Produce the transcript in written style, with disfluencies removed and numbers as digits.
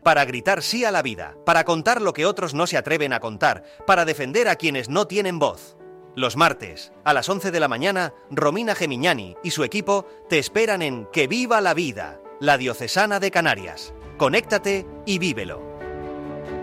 para gritar sí a la vida, para contar lo que otros no se atreven a contar, para defender a quienes no tienen voz. Los martes, a las 11 de la mañana, Romina Gemignani y su equipo te esperan en Que Viva la Vida, la Diocesana de Canarias. Conéctate y vívelo.